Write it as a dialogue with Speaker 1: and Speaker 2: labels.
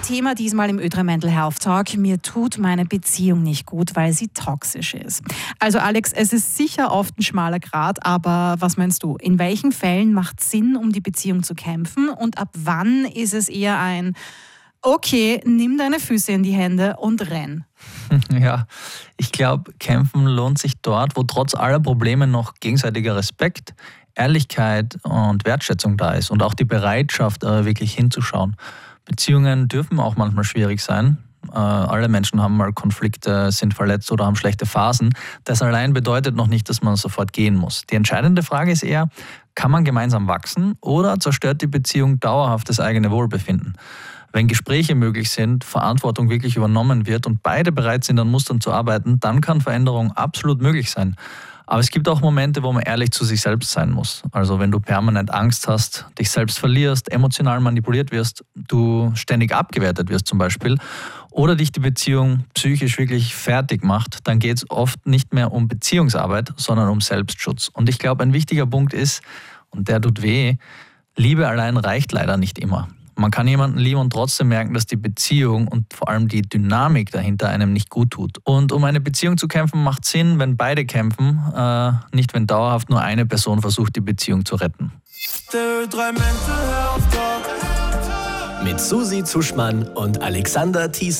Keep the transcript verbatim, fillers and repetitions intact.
Speaker 1: Thema diesmal im Ö drei Mental Health Talk. Mir tut meine Beziehung nicht gut, weil sie toxisch ist. Also Alex, es ist sicher oft ein schmaler Grat, aber was meinst du? In welchen Fällen macht es Sinn, um die Beziehung zu kämpfen? Und ab wann ist es eher ein okay, nimm deine Füße in die Hände und renn?
Speaker 2: Ja, ich glaube, kämpfen lohnt sich dort, wo trotz aller Probleme noch gegenseitiger Respekt, Ehrlichkeit und Wertschätzung da ist und auch die Bereitschaft, äh, wirklich hinzuschauen. Beziehungen dürfen auch manchmal schwierig sein. Äh, alle Menschen haben mal Konflikte, sind verletzt oder haben schlechte Phasen. Das allein bedeutet noch nicht, dass man sofort gehen muss. Die entscheidende Frage ist eher, kann man gemeinsam wachsen oder zerstört die Beziehung dauerhaft das eigene Wohlbefinden? Wenn Gespräche möglich sind, Verantwortung wirklich übernommen wird und beide bereit sind, an Mustern zu arbeiten, dann kann Veränderung absolut möglich sein. Aber es gibt auch Momente, wo man ehrlich zu sich selbst sein muss. Also wenn du permanent Angst hast, dich selbst verlierst, emotional manipuliert wirst, du ständig abgewertet wirst zum Beispiel, oder dich die Beziehung psychisch wirklich fertig macht, dann geht es oft nicht mehr um Beziehungsarbeit, sondern um Selbstschutz. Und ich glaube, ein wichtiger Punkt ist, und der tut weh, Liebe allein reicht leider nicht immer. Man kann jemanden lieben und trotzdem merken, dass die Beziehung und vor allem die Dynamik dahinter einem nicht gut tut. Und um eine Beziehung zu kämpfen, macht Sinn, wenn beide kämpfen, äh, nicht wenn dauerhaft nur eine Person versucht, die Beziehung zu retten.
Speaker 3: Mit Susi Zuschmann und Alexander Thies.